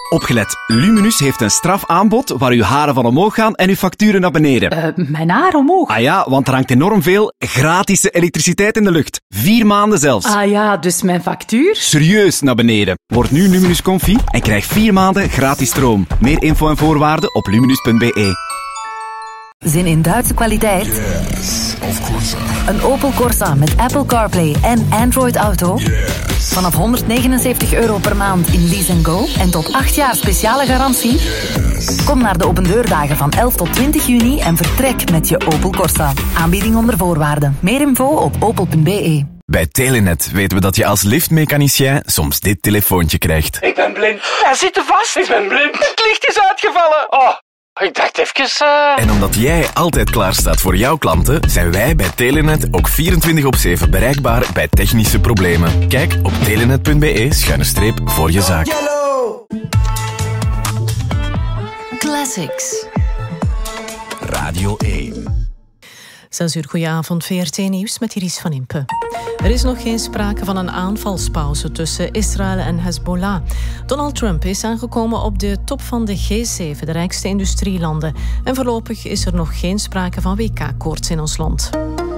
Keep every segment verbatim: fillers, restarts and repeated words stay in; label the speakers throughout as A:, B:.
A: Opgelet, Luminus heeft een strafaanbod waar uw haren van omhoog gaan en uw facturen naar beneden.
B: Uh, mijn haar omhoog?
A: Ah ja, want er hangt enorm veel gratis elektriciteit in de lucht. Vier maanden zelfs.
B: Ah ja, dus mijn factuur?
A: Serieus naar beneden. Word nu Luminus Confi en krijg vier maanden gratis stroom. Meer info en voorwaarden op luminus punt b e.
C: Zin in Duitse kwaliteit?
D: Yes, of course.
C: Een Opel Corsa met Apple CarPlay en Android Auto?
D: Yes.
C: Vanaf honderdnegenenzeventig euro per maand in Lease and Go en tot acht jaar speciale garantie?
D: Yes.
C: Kom naar de opendeurdagen van elf tot twintig juni en vertrek met je Opel Corsa. Aanbieding onder voorwaarden. Meer info op opel punt b e.
E: Bij Telenet weten we dat je als liftmechanicien soms dit telefoontje krijgt.
F: Ik ben blind. Hij zit er vast. Ik ben blind. Het licht is uitgevallen. Oh. Ik dacht even... Uh...
E: En omdat jij altijd klaar staat voor jouw klanten, zijn wij bij Telenet ook vierentwintig op zeven bereikbaar bij technische problemen. Kijk op telenet punt b e schuine streep voor je zaak.
C: Classics.
E: Radio één.
G: Zes uur, goedenavond, V R T Nieuws met Iris van Impe. Er is nog geen sprake van een aanvalspauze tussen Israël en Hezbollah. Donald Trump is aangekomen op de top van de G zeven, de rijkste industrielanden. En voorlopig is er nog geen sprake van W K-koorts in ons land.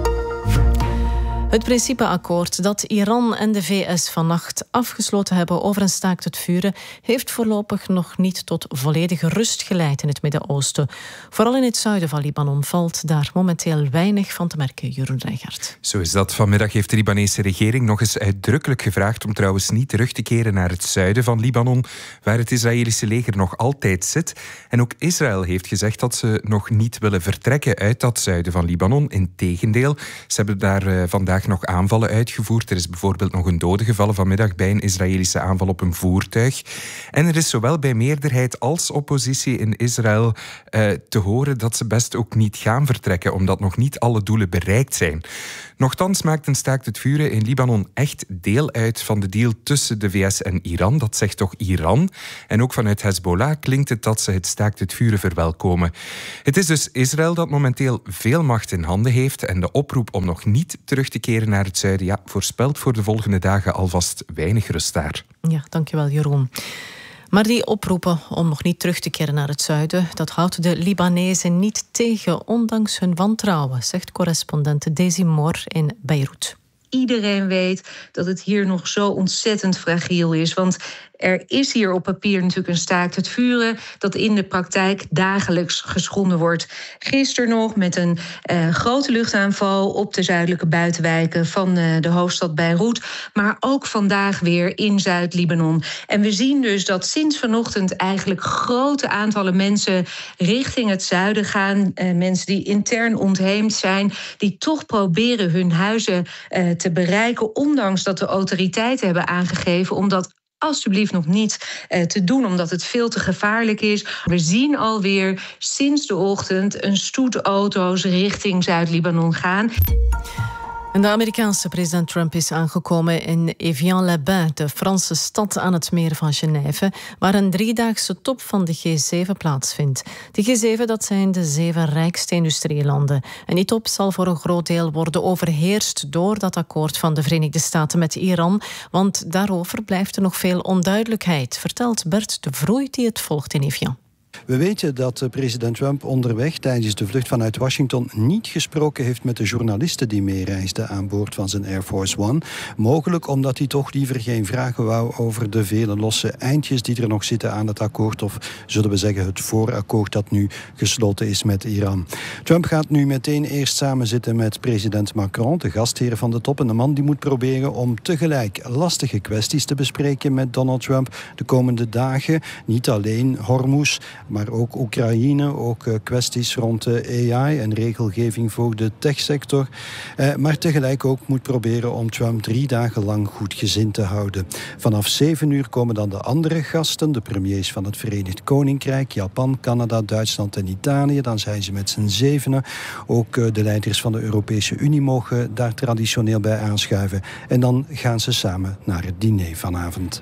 G: Het principeakkoord dat Iran en de V S vannacht afgesloten hebben over een staakt het vuren heeft voorlopig nog niet tot volledige rust geleid in het Midden-Oosten. Vooral in het zuiden van Libanon valt daar momenteel weinig van te merken, Jeroen Rijgaard.
H: Zo is dat. Vanmiddag heeft de Libanese regering nog eens uitdrukkelijk gevraagd om trouwens niet terug te keren naar het zuiden van Libanon, waar het Israëlische leger nog altijd zit. En ook Israël heeft gezegd dat ze nog niet willen vertrekken uit dat zuiden van Libanon. Integendeel, ze hebben daar uh, vandaag nog aanvallen uitgevoerd. Er is bijvoorbeeld nog een dode gevallen vanmiddag bij een Israëlische aanval op een voertuig. En er is zowel bij meerderheid als oppositie in Israël uh, te horen dat ze best ook niet gaan vertrekken, omdat nog niet alle doelen bereikt zijn. Nochtans maakt een staakt het vuren in Libanon echt deel uit van de deal tussen de V S en Iran. Dat zegt toch Iran. En ook vanuit Hezbollah klinkt het dat ze het staakt het vuren verwelkomen. Het is dus Israël dat momenteel veel macht in handen heeft en de oproep om nog niet terug te keren naar het zuiden, ja, voorspelt voor de volgende dagen alvast weinig rust daar.
G: Ja, dankjewel Jeroen. Maar die oproepen om nog niet terug te keren naar het zuiden, dat houdt de Libanezen niet tegen, ondanks hun wantrouwen, zegt correspondent Daisy Moore in Beirut.
I: Iedereen weet dat het hier nog zo ontzettend fragiel is. Want er is hier op papier natuurlijk een staakt het vuren dat in de praktijk dagelijks geschonden wordt. Gisteren nog met een uh, grote luchtaanval op de zuidelijke buitenwijken van uh, de hoofdstad Beirut. Maar ook vandaag weer in Zuid-Libanon. En we zien dus dat sinds vanochtend eigenlijk grote aantallen mensen richting het zuiden gaan. Uh, mensen die intern ontheemd zijn, die toch proberen hun huizen uh, te bereiken, ondanks dat de autoriteiten hebben aangegeven om dat alsjeblieft nog niet uh, te doen, omdat het veel te gevaarlijk is. We zien alweer sinds de ochtend een stoet auto's richting Zuid-Libanon gaan.
G: En de Amerikaanse president Trump is aangekomen in Evian-les-Bains, de Franse stad aan het meer van Genève, waar een driedaagse top van de G zeven plaatsvindt. De G zeven, dat zijn de zeven rijkste industrielanden. En die top zal voor een groot deel worden overheerst door dat akkoord van de Verenigde Staten met Iran, want daarover blijft er nog veel onduidelijkheid, vertelt Bert de Vroei die het volgt in Evian.
J: We weten dat president Trump onderweg tijdens de vlucht vanuit Washington niet gesproken heeft met de journalisten die meereisden aan boord van zijn Air Force One. Mogelijk omdat hij toch liever geen vragen wou over de vele losse eindjes die er nog zitten aan het akkoord, of zullen we zeggen het voorakkoord dat nu gesloten is met Iran. Trump gaat nu meteen eerst samen zitten met president Macron, de gastheer van de top, en de man die moet proberen om tegelijk lastige kwesties te bespreken met Donald Trump de komende dagen. Niet alleen Hormuz, maar ook Oekraïne, ook uh, kwesties rond de A I en regelgeving voor de techsector. Uh, maar tegelijk ook moet proberen om Trump drie dagen lang goed gezind te houden. Vanaf zeven uur komen dan de andere gasten, de premiers van het Verenigd Koninkrijk, Japan, Canada, Duitsland en Italië. Dan zijn ze met z'n zevenen. Ook uh, de leiders van de Europese Unie mogen daar traditioneel bij aanschuiven. En dan gaan ze samen naar het diner vanavond.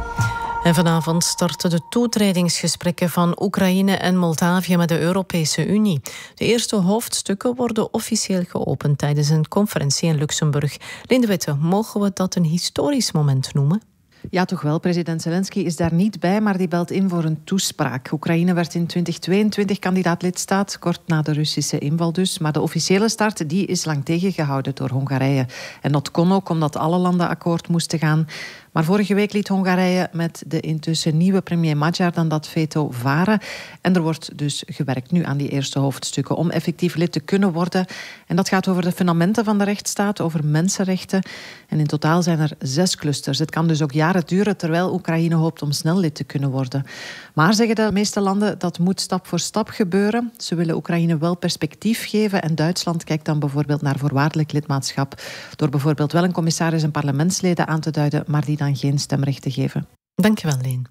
G: En vanavond starten de toetredingsgesprekken van Oekraïne en Moldavië met de Europese Unie. De eerste hoofdstukken worden officieel geopend tijdens een conferentie in Luxemburg. Linde Witte, mogen we dat een historisch moment noemen?
K: Ja, toch wel. President Zelensky is daar niet bij, maar die belt in voor een toespraak. Oekraïne werd in twintig tweeëntwintig kandidaat-lidstaat, kort na de Russische inval dus. Maar de officiële start die is lang tegengehouden door Hongarije. En dat kon ook omdat alle landen akkoord moesten gaan. Maar vorige week liet Hongarije met de intussen nieuwe premier Magyar dan dat veto varen. En er wordt dus gewerkt nu aan die eerste hoofdstukken om effectief lid te kunnen worden. En dat gaat over de fundamenten van de rechtsstaat, over mensenrechten. En in totaal zijn er zes clusters. Het kan dus ook jaren duren, terwijl Oekraïne hoopt om snel lid te kunnen worden. Maar zeggen de meeste landen, dat moet stap voor stap gebeuren. Ze willen Oekraïne wel perspectief geven. En Duitsland kijkt dan bijvoorbeeld naar voorwaardelijk lidmaatschap. Door bijvoorbeeld wel een commissaris en parlementsleden aan te duiden, maar die dan geen stemrecht te geven.
G: Dank je wel, Leen.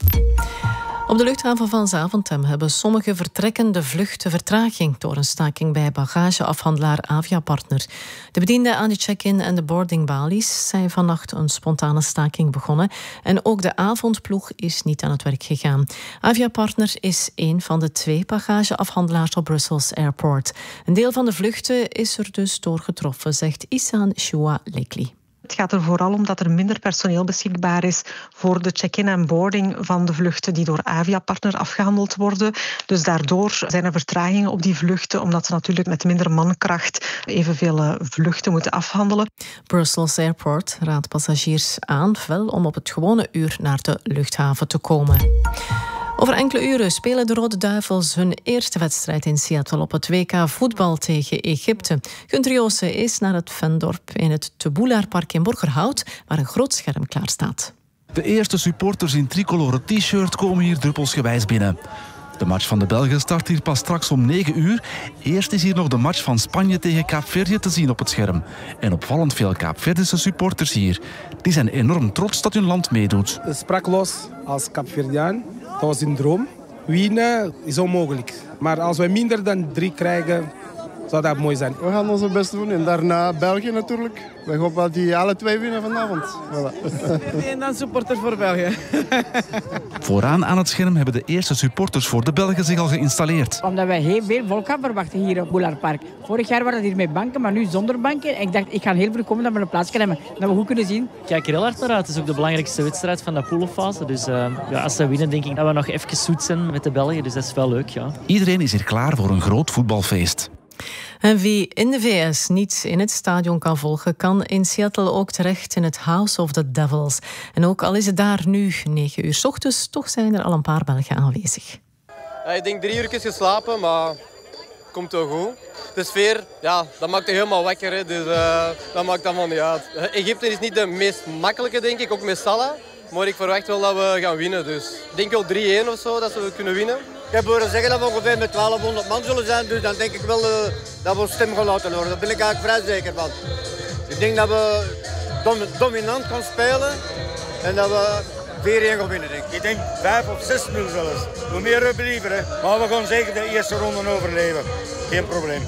G: Op de luchthaven van Zaventem hebben sommige vertrekkende vluchten vertraging door een staking bij bagageafhandelaar Aviapartner. De bedienden aan de check-in en de boardingbalies zijn vannacht een spontane staking begonnen en ook de avondploeg is niet aan het werk gegaan. Aviapartner is een van de twee bagageafhandelaars op Brussels Airport. Een deel van de vluchten is er dus door getroffen, zegt Isan Shua Lekli.
L: Het gaat er vooral om dat er minder personeel beschikbaar is voor de check-in en boarding van de vluchten die door Aviapartner afgehandeld worden. Dus daardoor zijn er vertragingen op die vluchten, omdat ze natuurlijk met minder mankracht evenveel vluchten moeten afhandelen.
G: Brussels Airport raadt passagiers aan wel om op het gewone uur naar de luchthaven te komen. Over enkele uren spelen de Rode Duivels hun eerste wedstrijd in Seattle op het W K voetbal tegen Egypte. Gunther Joosen is naar het Vendorp in het Teboelaarpark in Borgerhout, waar een groot scherm klaar staat.
M: De eerste supporters in tricolore t-shirt komen hier druppelsgewijs binnen. De match van de Belgen start hier pas straks om negen uur. Eerst is hier nog de match van Spanje tegen Kaapverdië te zien op het scherm. En opvallend veel Kaapverdische supporters hier. Die zijn enorm trots dat hun land meedoet.
N: Sprakeloos als Kaapverdiaan. Dat was een droom. Winnen is onmogelijk. Maar als we minder dan drie krijgen, zou dat mooi zijn.
O: We gaan onze best doen. En daarna België natuurlijk. We hopen dat die alle twee winnen vanavond. Voilà.
P: En dan supporters voor België.
M: Vooraan aan het scherm hebben de eerste supporters voor de Belgen zich al geïnstalleerd.
Q: Omdat wij heel veel volk gaan verwachten hier op Boelaarpark. Vorig jaar waren het hier met banken, maar nu zonder banken. En ik dacht, ik ga heel vroeg komen dat we een plaats kunnen hebben. Dat we goed kunnen zien.
R: Ik kijk er heel hard naar uit. Het is ook de belangrijkste wedstrijd van de poolfase. Dus uh, ja, als ze winnen, denk ik dat we nog even zoet zijn met de Belgen. Dus dat is wel leuk, ja.
M: Iedereen is hier klaar voor een groot voetbalfeest.
G: En wie in de V S niet in het stadion kan volgen, kan in Seattle ook terecht in het House of the Devils. En ook al is het daar nu negen uur 's ochtends, toch zijn er al een paar Belgen aanwezig.
S: Ja, ik denk drie uur geslapen, maar het komt wel goed. De sfeer, ja, dat maakt je helemaal wakker, hè. Dus uh, dat maakt allemaal niet uit. Egypte is niet de meest makkelijke, denk ik, ook met Salah. Maar ik verwacht wel dat we gaan winnen. Dus ik denk wel drie-één of zo, dat we kunnen winnen.
T: Ik heb horen zeggen dat we ongeveer met twaalfhonderd man zullen zijn. Dus dan denk ik wel uh, dat we stem gaan laten horen. Daar ben ik eigenlijk vrij zeker van. Ik denk dat we dom, dominant gaan spelen. En dat we vier-één gaan winnen, denk ik.
U: Ik denk vijf of zes nul zelfs. Hoe meer we believen, hè. Maar we gaan zeker de eerste ronde overleven. Geen probleem.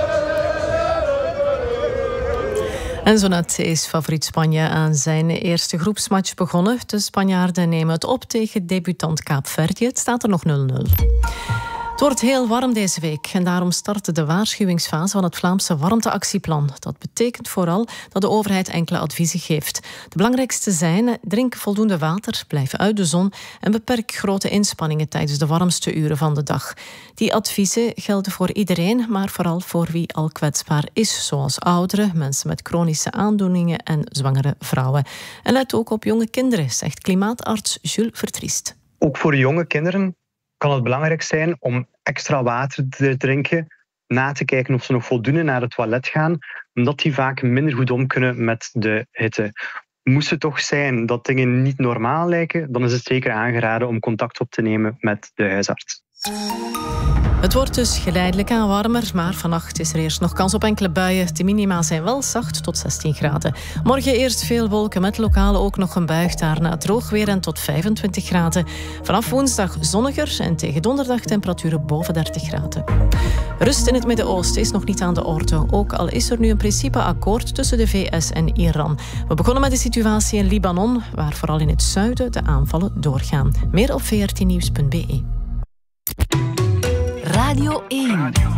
G: En zo net is favoriet Spanje aan zijn eerste groepsmatch begonnen. De Spanjaarden nemen het op tegen debutant Kaapverdië. Het staat er nog nul nul. Het wordt heel warm deze week en daarom start de waarschuwingsfase van het Vlaamse warmteactieplan. Dat betekent vooral dat de overheid enkele adviezen geeft. De belangrijkste zijn: drink voldoende water, blijf uit de zon en beperk grote inspanningen tijdens de warmste uren van de dag. Die adviezen gelden voor iedereen, maar vooral voor wie al kwetsbaar is, zoals ouderen, mensen met chronische aandoeningen en zwangere vrouwen. En let ook op jonge kinderen, zegt klimaatarts Jules Vertriest.
V: Ook voor jonge kinderen kan het belangrijk zijn om extra water te drinken, na te kijken of ze nog voldoende naar het toilet gaan, omdat die vaak minder goed om kunnen met de hitte. Moest het toch zijn dat dingen niet normaal lijken, dan is het zeker aangeraden om contact op te nemen met de huisarts.
G: Het wordt dus geleidelijk aan warmer, maar vannacht is er eerst nog kans op enkele buien. De minima zijn wel zacht tot zestien graden. Morgen eerst veel wolken met lokaal ook nog een bui. Daarna droog weer en tot vijfentwintig graden. Vanaf woensdag zonniger en tegen donderdag temperaturen boven dertig graden. Rust in het Midden-Oosten is nog niet aan de orde. Ook al is er nu een principeakkoord tussen de V S en Iran. We begonnen met de situatie in Libanon, waar vooral in het zuiden de aanvallen doorgaan. Meer op v r t nieuws punt b e.
C: Radio één.